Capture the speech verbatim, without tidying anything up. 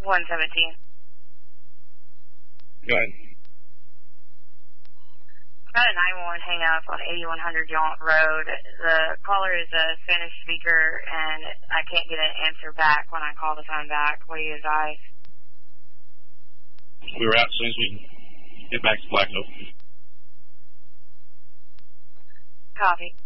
one seventeen. Go ahead. Got a nine one one hang up on eighty-one hundred Yount Road. The caller is a Spanish speaker, and I can't get an answer back when I call the phone back. What do you advise? We were out as soon as we get back to Black Oak. Copy.